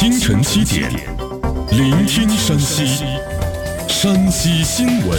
清晨7点，聆听山西，山西新闻。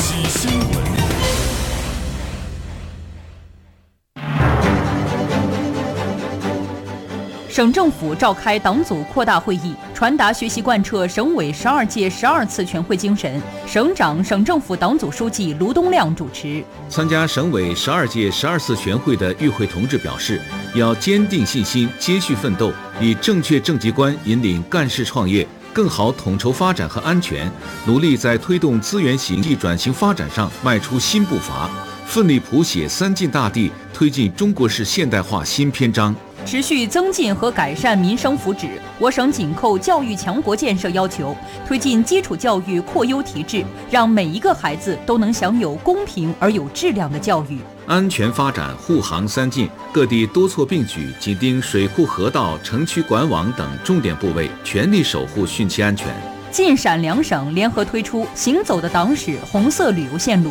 省政府召开党组扩大会议，传达学习贯彻省委12届12次全会精神。省长、省政府党组书记卢东亮主持。 参加省委12届12次全会的与会同志表示，要坚定信心，接续奋斗，以正确政绩观引领干事创业，更好统筹发展和安全，努力在推动资源型经济转型发展上迈出新步伐，奋力谱写3进大地，推进中国式现代化新篇章。 持续增进和改善民生福祉，我省紧扣教育强国建设要求，推进基础教育扩优提质，让每一个孩子都能享有公平而有质量的教育。 安全发展护航3进，各地多措并举，紧盯水库、河道、城区管网等重点部位，全力守护汛期安全。 晋陕2省联合推出行走的党史红色旅游线路。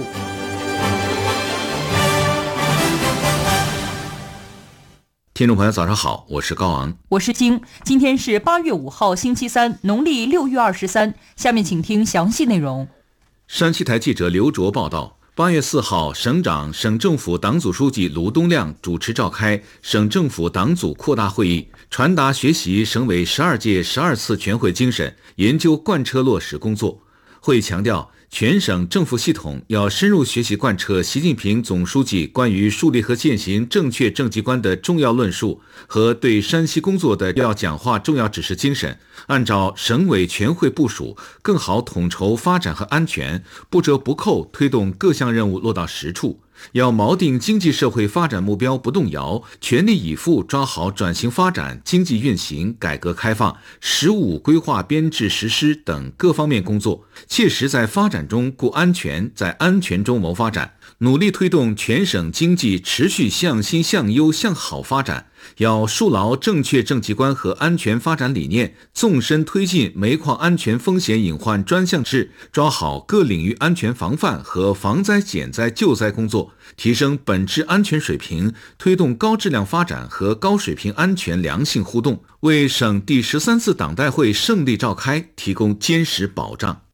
听众朋友早上好，我是高昂， 我是晶。今天是8月5号星期三，农历6月23。下面请听详细内容。 山西台记者刘卓报道，8月4号，省长、省政府党组书记卢东亮主持召开省政府党组扩大会议，传达学习省委12届12次全会精神，研究贯彻落实工作。会议强调，全省政府系统要深入学习贯彻习近平总书记关于树立和践行正确政绩观的重要论述和对山西工作的要讲话重要指示精神，按照省委全会部署，更好统筹发展和安全，不折不扣推动各项任务落到实处。要锚定经济社会发展目标不动摇，全力以赴抓好转型发展、经济运行、改革开放、“15规划编制实施等各方面工作，切实在发展中顾安全，在安全中谋发展，努力推动全省经济持续向新向优向好发展。要树牢正确政绩观和安全发展理念，纵深推进煤矿安全风险隐患专项制，抓好各领域安全防范和防灾减灾救灾工作，提升本质安全水平，推动高质量发展和高水平安全良性互动，为省第13次党代会胜利召开提供坚实保障。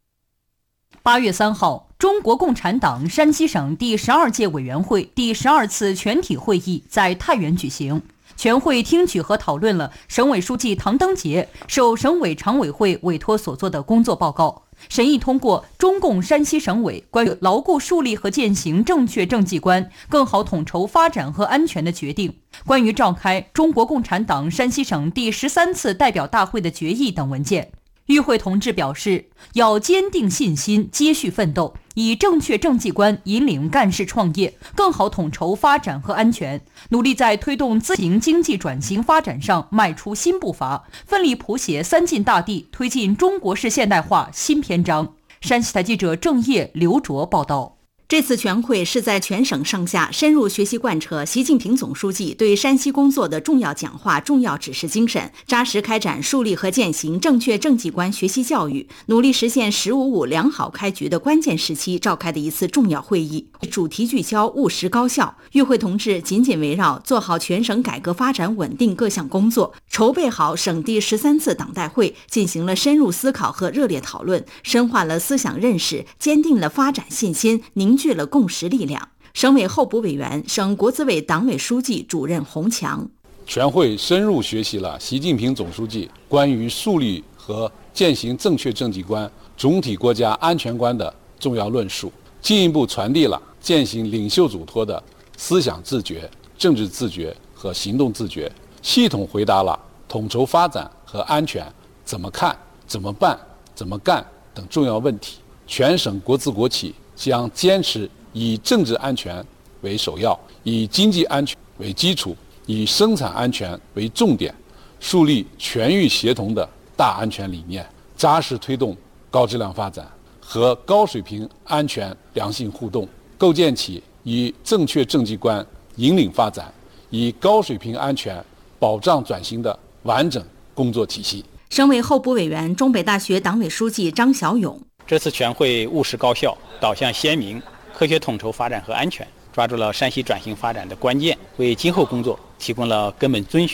8月3号，中国共产党山西省第12届委员会第12次全体会议在太原举行。全会听取和讨论了省委书记唐登杰受省委常委会委托所做的工作报告，审议通过中共山西省委关于牢固树立和践行正确政绩观、更好统筹发展和安全的决定，关于召开中国共产党山西省第13次代表大会的决议等文件。与会同志表示，要坚定信心，接续奋斗，以正确政绩观引领干事创业，更好统筹发展和安全，努力在推动自行经济转型发展上迈出新步伐，奋力谱写3进大地，推进中国式现代化新篇章。山西台记者郑烨、刘卓报道。 这次全会是在全省上下深入学习贯彻习近平总书记对山西工作的重要讲话、重要指示精神，扎实开展树立和践行正确政绩观学习教育，努力实现“15+5”良好开局的关键时期召开的一次重要会议。主题聚焦务实高效，与会同志紧紧围绕做好全省改革发展稳定各项工作，筹备好省第13次党代会，进行了深入思考和热烈讨论，深化了思想认识，坚定了发展信心，凝聚了共识力量。省委候补委员、省国资委党委书记主任洪强。 全会深入学习了习近平总书记关于树立和践行正确政绩观、总体国家安全观的重要论述，进一步传递了践行领袖嘱托的思想自觉、政治自觉和行动自觉，系统回答了统筹发展和安全怎么看、怎么办、怎么干等重要问题。全省国资国企将坚持以政治安全为首要，以经济安全为基础，以生产安全为重点，树立全域协同的大安全理念，扎实推动高质量发展和高水平安全良性互动，构建起以正确政绩观引领发展、以高水平安全保障转型的完整工作体系。 省委候补委员、中北大学党委书记张小勇。 这次全会务实高效，导向鲜明，科学统筹发展和安全，抓住了山西转型发展的关键，为今后工作提供了根本遵循。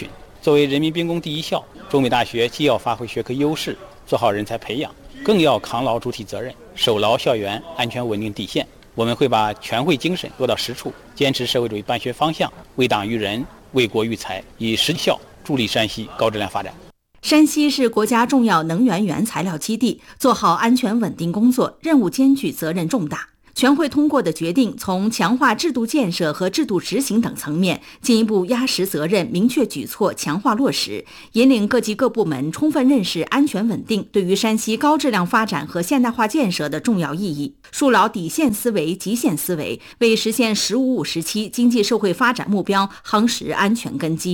作为人民兵工第一校，中美大学既要发挥学科优势，做好人才培养，更要扛牢主体责任，守牢校园安全稳定底线。我们会把全会精神落到实处，坚持社会主义办学方向，为党育人，为国育才，以实效助力山西高质量发展。 山西是国家重要能源原材料基地，做好安全稳定工作，任务艰巨，责任重大。全会通过的决定，从强化制度建设和制度执行等层面，进一步压实责任，明确举措，强化落实，引领各级各部门充分认识安全稳定对于山西高质量发展和现代化建设的重要意义，树牢底线思维、极限思维，为实现“十五五”时期经济社会发展目标夯实安全根基。